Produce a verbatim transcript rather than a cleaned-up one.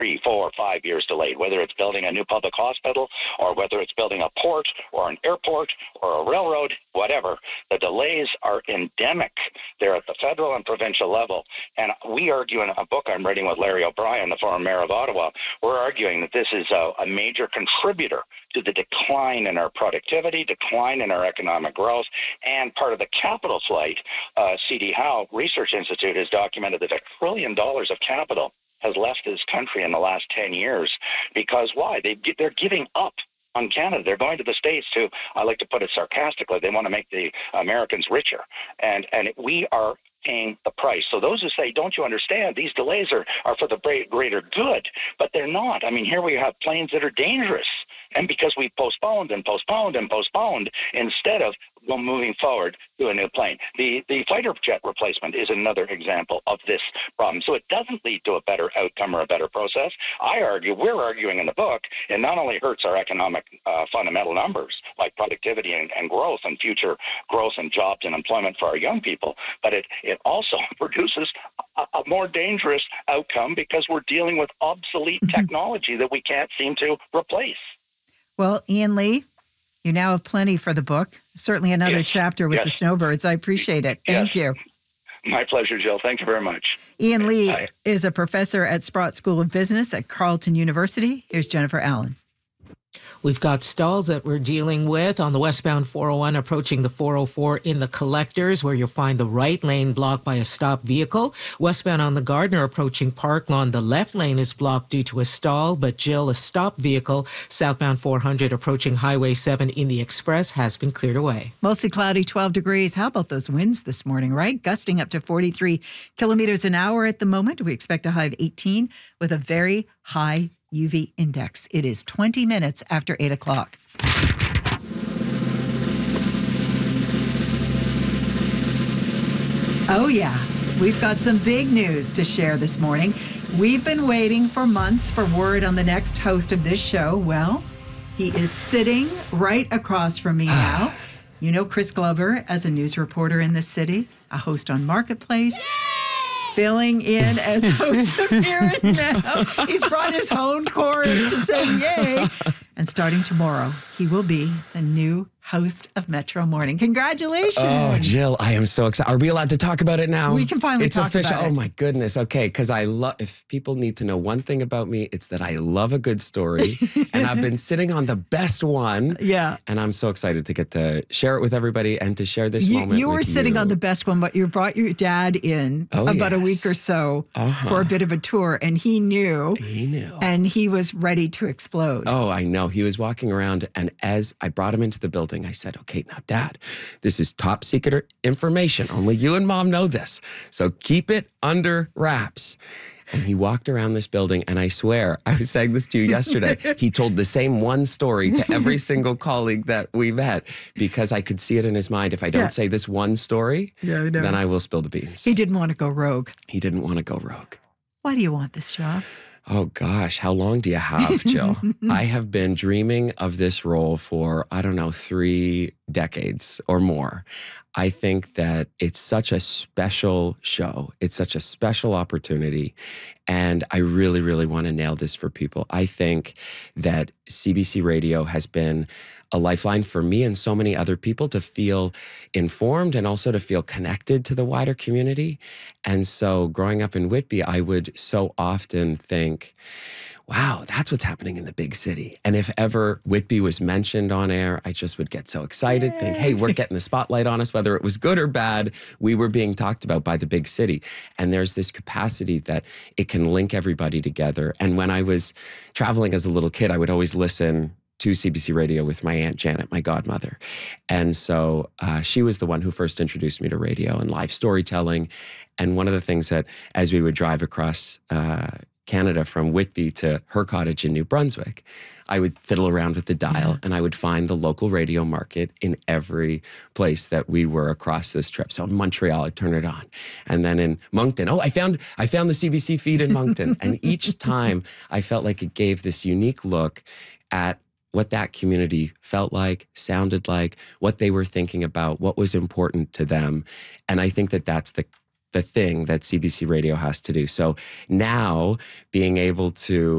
three, four, five years delayed, whether it's building a new public hospital or whether it's building a port or an airport or a railroad, whatever. The delays are endemic. They're at the federal and provincial level. And we argue in a book I'm writing with Larry O'Brien, the former mayor of Ottawa, we're arguing that this is a, a major contributor to the decline in our productivity, decline in our economic growth, and part of the capital flight. uh, C D Howe Research Institute has documented that a trillion dollars of capital has left this country in the last ten years. Because why? They, they're giving up on Canada. They're going to the States to, I like to put it sarcastically, they want to make the Americans richer. And, and we are paying the price. So those who say, don't you understand, these delays are, are for the greater good, but they're not. I mean, here we have planes that are dangerous. And because we postponed and postponed and postponed, instead of well, moving forward to a new plane. The the fighter jet replacement is another example of this problem. So it doesn't lead to a better outcome or a better process. I argue, we're arguing in the book, it not only hurts our economic uh, fundamental numbers, like productivity and, and growth and future growth and jobs and employment for our young people, but it, it also produces a, a more dangerous outcome because we're dealing with obsolete technology that we can't seem to replace. Well, Ian Lee, you now have plenty for the book. Certainly another yes. chapter with yes. the snowbirds. I appreciate it. Thank yes. you. My pleasure, Jill. Thank you very much. Ian Lee Bye. is a professor at Sprott School of Business at Carleton University. Here's Jennifer Allen. We've got stalls that we're dealing with on the westbound four oh one approaching the four oh four in the collectors, where you'll find the right lane blocked by a stopped vehicle. Westbound on the Gardner approaching Park Lawn, the left lane is blocked due to a stall, but Jill, a stopped vehicle southbound four hundred approaching Highway seven in the Express has been cleared away. Mostly cloudy, twelve degrees. How about those winds this morning, right? Gusting up to forty-three kilometers an hour at the moment. We expect a high of eighteen with a very high U V index. It is twenty minutes after eight o'clock. Oh yeah, we've got some big news to share this morning. We've been waiting for months for word on the next host of this show. Well, he is sitting right across from me now. You know Chris Glover as a news reporter in the city, a host on Marketplace. Yay! Filling in as host of Here and Now. He's brought his own chorus to say yay. And starting tomorrow, he will be the new host of Metro Morning. Congratulations. Oh, Jill, I am so excited. Are we allowed to talk about it now? We can finally it's talk official. about it. Oh, my goodness. Okay, because I love, if people need to know one thing about me, it's that I love a good story. And I've been sitting on the best one. Yeah. And I'm so excited to get to share it with everybody and to share this You, moment you were with sitting you. on the best one, but you brought your dad in Oh, about yes. a week or so Uh-huh. for a bit of a tour, and he knew. He knew. And he was ready to explode. Oh, I know. He was walking around, and as I brought him into the building, I said, okay, now, Dad, this is top secret information. Only you and Mom know this. So keep it under wraps. And he walked around this building, and I swear, I was saying this to you yesterday, he told the same one story to every single colleague that we met, because I could see it in his mind. If I don't Yeah. say this one story, Yeah, I know. then I will spill the beans. He didn't want to go rogue. He didn't want to go rogue. Why do you want this job? Oh, gosh, how long do you have, Jill? I have been dreaming of this role for, I don't know, three decades or more. I think that it's such a special show. It's such a special opportunity. And I really, really want to nail this for people. I think that C B C Radio has been a lifeline for me and so many other people to feel informed and also to feel connected to the wider community. And so growing up in Whitby, I would so often think, wow, that's what's happening in the big city. And if ever Whitby was mentioned on air, I just would get so excited, think, hey, we're getting the spotlight on us, whether it was good or bad, we were being talked about by the big city. And there's this capacity that it can link everybody together. And when I was traveling as a little kid, I would always listen to C B C Radio with my Aunt Janet, my godmother. And so uh, she was the one who first introduced me to radio and live storytelling. And one of the things that, as we would drive across uh, Canada from Whitby to her cottage in New Brunswick, I would fiddle around with the dial, and I would find the local radio market in every place that we were across this trip. So in Montreal, I'd turn it on. And then in Moncton, oh, I found I found the C B C feed in Moncton. And each time I felt like it gave this unique look at what that community felt like, sounded like, what they were thinking about, what was important to them. And I think that that's the the thing that C B C Radio has to do. So now being able to